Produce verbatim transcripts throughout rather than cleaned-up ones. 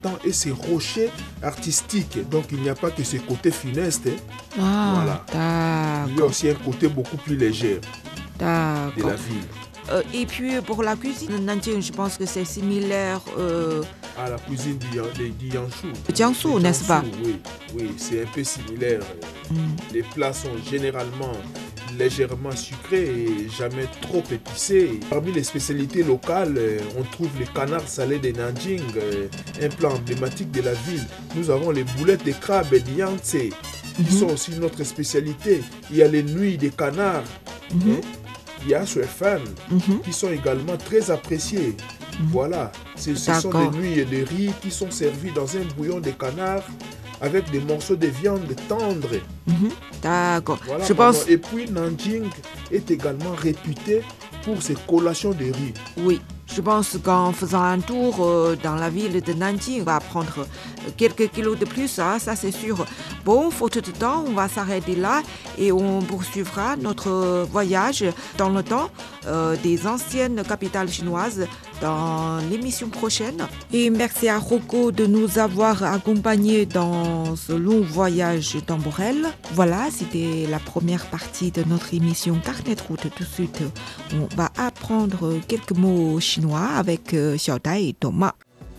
Et ces rochers artistiques, donc il n'y a pas que ce côté funeste. Ah, voilà. D'accord. Il y a aussi un côté beaucoup plus léger D'accord. de la ville. Euh, et puis pour la cuisine de Nanjing, je pense que c'est similaire euh... à la cuisine du, du, du Jiangsu. Jiangsu, n'est-ce pas? Oui, oui, c'est un peu similaire. Mm. Les plats sont généralement légèrement sucrés et jamais trop épicés. Parmi les spécialités locales, on trouve les canards salés de Nanjing, un plat emblématique de la ville. Nous avons les boulettes de crabe et Yangtze, qui mm-hmm. sont aussi notre spécialité. Il y a les nouilles de canard. Mm-hmm. Hein? Il y a sur femmes mm-hmm. qui sont également très appréciées. Mm-hmm. Voilà, ce, ce sont des nouilles de riz qui sont servies dans un bouillon de canard avec des morceaux de viande tendre. Mm-hmm. D'accord. Voilà, je pense... Et puis Nanjing est également réputé pour ses collations de riz. Oui. Je pense qu'en faisant un tour euh, dans la ville de Nanjing, on va prendre quelques kilos de plus, hein, ça c'est sûr. Bon, faute de temps, on va s'arrêter là et on poursuivra notre voyage dans le temps euh, des anciennes capitales chinoises dans l'émission prochaine. Et merci à Rocco de nous avoir accompagnés dans ce long voyage temporel. Voilà, c'était la première partie de notre émission Carnet de route. Tout de suite, on va apprendre quelques mots chinois avec euh, Xiaotai et Thomas.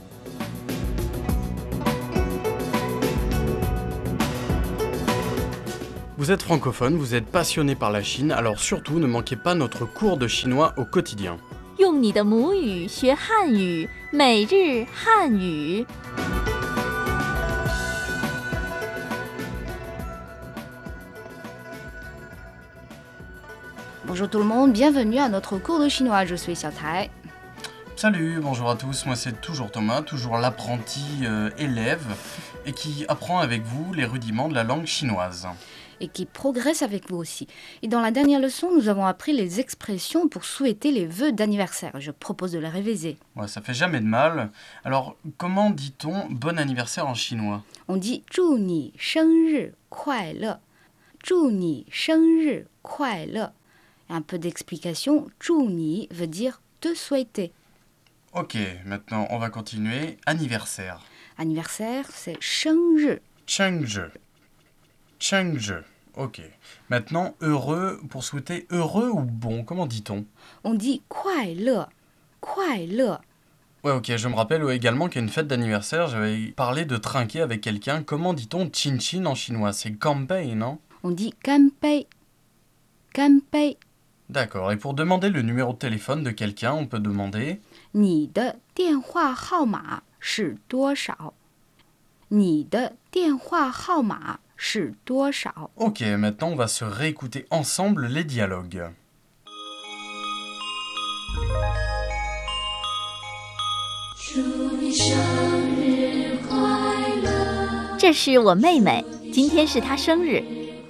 Vous êtes francophone, vous êtes passionné par la Chine, alors surtout ne manquez pas notre cours de chinois au quotidien. 用你的母语学汉语，每日汉语。 Bonjour tout le monde, bienvenue à notre cours de chinois, je suis Xiaotai. Salut, bonjour à tous, moi c'est toujours Thomas, toujours l'apprenti euh, élève et qui apprend avec vous les rudiments de la langue chinoise. Et qui progresse avec vous aussi. Et dans la dernière leçon, nous avons appris les expressions pour souhaiter les vœux d'anniversaire. Je propose de les réviser. Ouais, ça fait jamais de mal. Alors, comment dit-on bon anniversaire en chinois? On dit « 祝你生日快乐 »« 祝你生日快乐 » Un peu d'explication, « 祝你 » veut dire « te souhaiter ». Ok, maintenant on va continuer. Anniversaire. Anniversaire, c'est « 生日 ». 生日. 生日. Ok. Maintenant, heureux, pour souhaiter heureux ou bon, comment dit-on? On dit « 快乐 »,« 快乐 ». Ouais, ok, je me rappelle également qu'à une fête d'anniversaire, j'avais parlé de trinquer avec quelqu'un. Comment dit-on chin chin en chinois? C'est ganpei, non? On dit « 干杯 »,« 干杯 ». D'accord, et pour demander le numéro de téléphone de quelqu'un, on peut demander « 你的电话号码是多少 ?» 你的电话号码是多少 Ok, maintenant on va se réécouter ensemble les dialogues. 这是我妹妹，今天是她生日。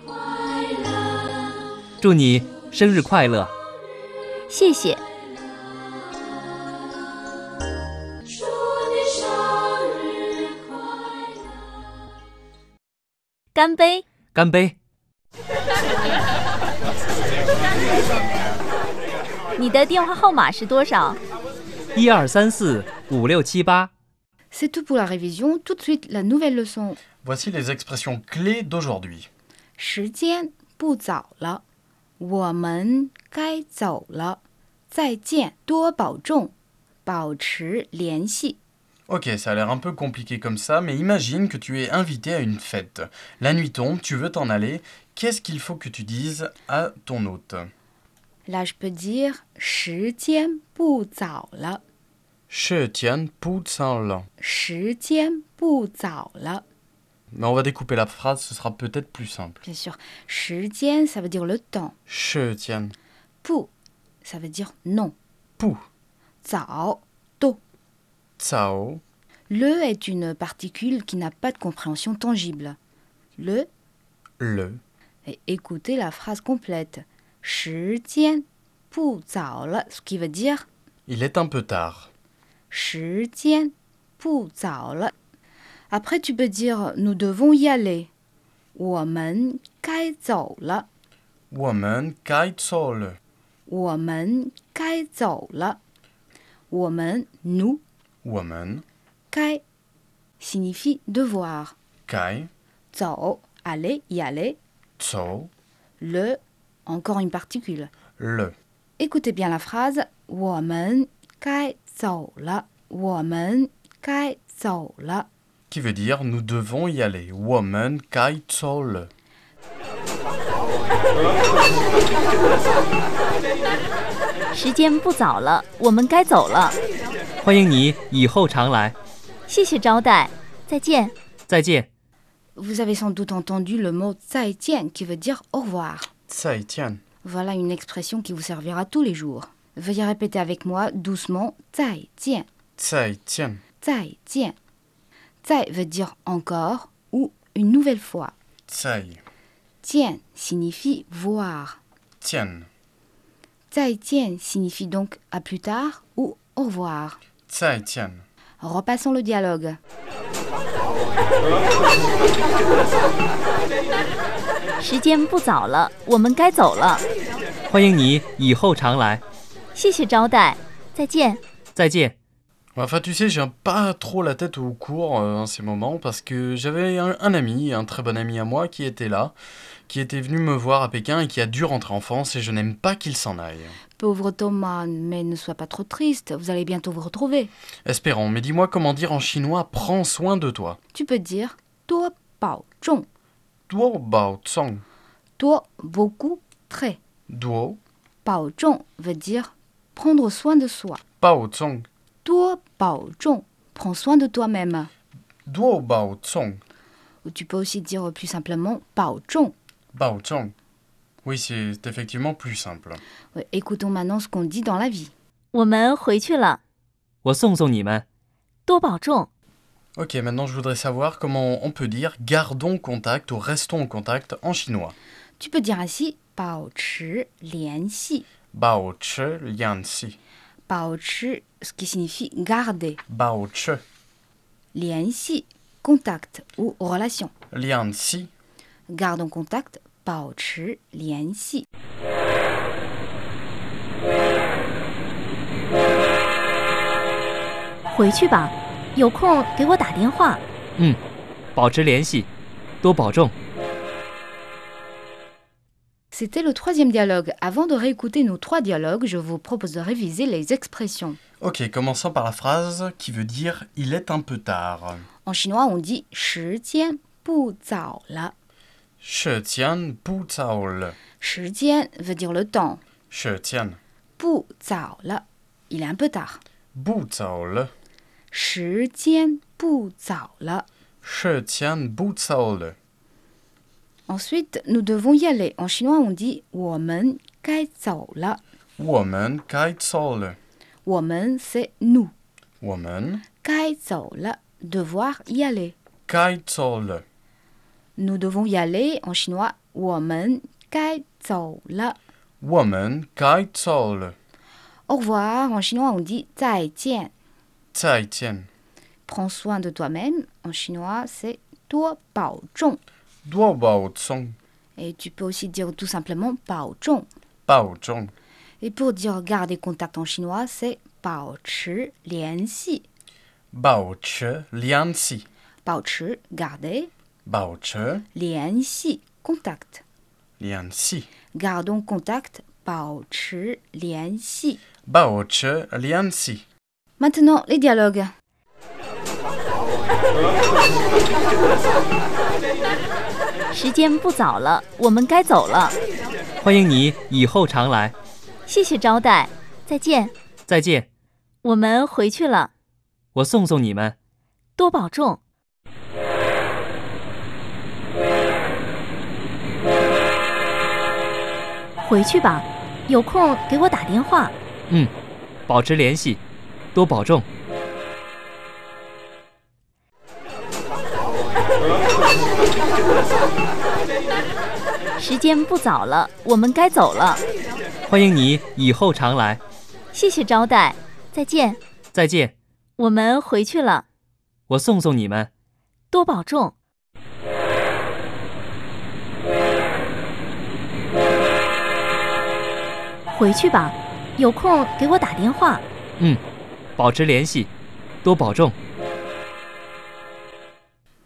祝你生日快乐！ 谢谢。干杯！ 干杯！ 你的电话号码是多少？ 一二三四五六七八。 C'est tout pour la révision. Tout de suite, la nouvelle leçon. Voici les expressions clés d'aujourd'hui. 时间不早了，我们该走了。再见，多保重，保持联系。 Ok, ça a l'air un peu compliqué comme ça, mais imagine que tu es invité à une fête. La nuit tombe, tu veux t'en aller. Qu'est-ce qu'il faut que tu dises à ton hôte? Là, je peux dire 时间不早了。 时间不早了。 时间不早了。 Mais on va découper la phrase, ce sera peut-être plus simple. Bien sûr. 时间, ça veut dire le temps. 时间. 不, ça veut dire non. 不. 早, tôt. 早. Le est une particule qui n'a pas de compréhension tangible. Le. Le. Et écoutez la phrase complète. 时间不早了, ce qui veut dire il est un peu tard. 时间不早了. Après, tu peux dire nous devons y aller. 我们该走了。 我们该走了。 我们该走了。我们 nous. 我们该 signifie devoir. Kai, 走, aller, y aller. zo, Le, encore une particule. le. Écoutez bien la phrase 我们该走了我们该走了 Qui veut dire nous devons y aller. Woman kai zo le. 时间不早了，我们该走了。 欢迎你以后常来。 谢谢招待，再见。 再见。 Vous avez sans doute entendu le mot 再见 qui veut dire au revoir. 再见. Voilà une expression qui vous servira tous les jours. Veuillez répéter avec moi doucement 再见再见. 再见 再veut dire encore ou une nouvelle fois. 再见 signifie voir. 见. 再见 signifie donc à plus tard ou au revoir. 再见. Repassons le dialogue. 时间不早了，我们该走了。 欢迎你以后常来。 谢谢招待，再见。 再见。 Enfin, tu sais, j'ai pas trop la tête au cours euh, en ces moments parce que j'avais un, un ami, un très bon ami à moi, qui était là, qui était venu me voir à Pékin et qui a dû rentrer en France et je n'aime pas qu'il s'en aille. Pauvre Thomas, mais ne sois pas trop triste, vous allez bientôt vous retrouver. Espérons, mais dis-moi comment dire en chinois « prends soin de toi ». Tu peux dire 多保重 Duo bao zong. 多 beaucoup, très. Duo 保重 veut dire prendre soin de soi. bao zong. 多保重 prends soin de toi-même. Duo bao zong. Ou tu peux aussi dire plus simplement 保重. Bao zong. Oui, c'est effectivement plus simple. Ouais, écoutons maintenant ce qu'on dit dans la vie. 我们回去了， 我送送你们。 多保重。 Ok, maintenant je voudrais savoir comment on peut dire « gardons contact » ou « restons en contact » en chinois. Tu peux dire ainsi 保持联系. Bao che lian si. 保持 ce qui signifie garder. Bao che 联系 contact ou relation. lian si. Gardons contact, 保持联系. 回去吧，有空给我打电话。 嗯，保持联系，多保重。 C'était le troisième dialogue. Avant de réécouter nos trois dialogues, je vous propose de réviser les expressions. Ok, commençons par la phrase qui veut dire « il est un peu tard ». En chinois, on dit 时间不早了. She tian bu zao le. 时间 veut dire le temps. She tian 不早了, il est un peu tard. bu zao le. 时间不早了. She tian bu zao le. Ensuite, nous devons y aller. En chinois, on dit 我们该走了. Woman kai zao le. 我们 c'est nous. Woman 该走了, devoir y aller. kai zao le. Nous devons y aller. En chinois, 我们该走了. Woman kai zao le. Au revoir. En chinois, on dit 再见. Zai tian. Prends soin de toi-même. En chinois, c'est 多保重. Duo bao zong. Et tu peux aussi dire tout simplement 保重. Bao zong. Et pour dire garder contact en chinois, c'est 保持联系. Bao che lian si. 保持 garder, Bao che 联系 contact. lian si. Gardons contact, 保持联系. Bao che lian si. Maintenant, les dialogues. 时间不早了，我们该走了。 欢迎你以后常来。 谢谢招待，再见。 再见。 我们回去了， 我送送你们。 多保重。回去吧，有空给我打电话。 嗯，保持联系，多保重。 时间不早了，我们该走了。 欢迎你以后常来。 谢谢招待，再见。 再见。 我们回去了， 我送送你们。 多保重。回去吧，有空给我打电话。 嗯，保持联系，多保重。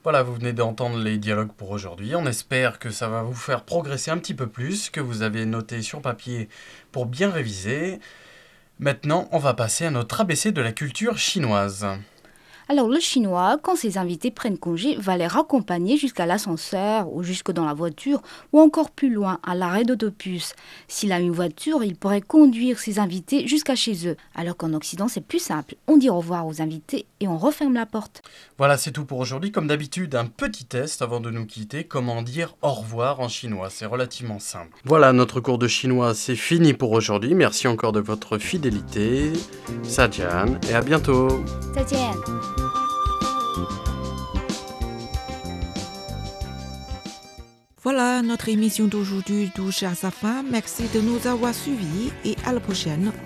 Voilà, vous venez d'entendre les dialogues pour aujourd'hui. On espère que ça va vous faire progresser un petit peu plus, que vous avez noté sur papier pour bien réviser. Maintenant, on va passer à notre A B C de la culture chinoise. Alors le chinois, quand ses invités prennent congé, va les raccompagner jusqu'à l'ascenseur ou jusque dans la voiture ou encore plus loin, à l'arrêt d'autobus. S'il a une voiture, il pourrait conduire ses invités jusqu'à chez eux. Alors qu'en Occident, c'est plus simple. On dit au revoir aux invités et on referme la porte. Voilà, c'est tout pour aujourd'hui. Comme d'habitude, un petit test avant de nous quitter. Comment dire au revoir en chinois? C'est relativement simple. Voilà, notre cours de chinois, c'est fini pour aujourd'hui. Merci encore de votre fidélité. Sajian et à bientôt. 再见。 Voilà, notre émission d'aujourd'hui touche à sa fin. Merci de nous avoir suivis et à la prochaine.